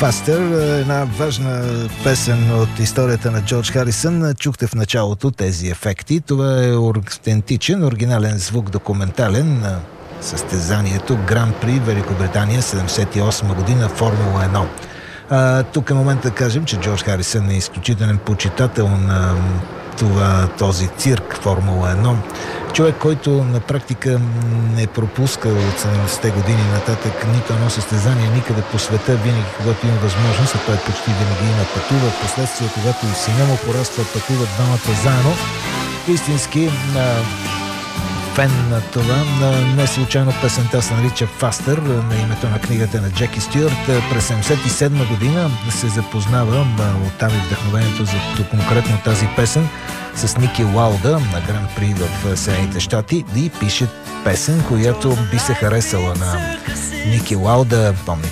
Faster, една важна песен от историята на Джордж Харисън. Чухте в началото тези ефекти. Това е аутентичен, оригинален звук, документален на състезанието Гран При Великобритания 78 година, Формула 1. Тук е момент да кажем, че Джордж Харисън е изключителен почитател на този цирк Формула 1. Човек, който на практика не пропуска от 70-те години нататък нито едно състезание никъде по света, винаги когато има възможност, а той почти винаги има пътува. Впоследствие, когато и сина му пораства, пътуват двамата заедно. Истински фен на това. Не случайно песента се нарича Faster, на името на книгата на Джеки Стюарт. През 1977 година се запознава, оттам и вдъхновението за конкретно тази песен, с Ники Лауда на Гран При в Съединените щати и пише песен, която би се харесала на Ники Лауда. Помните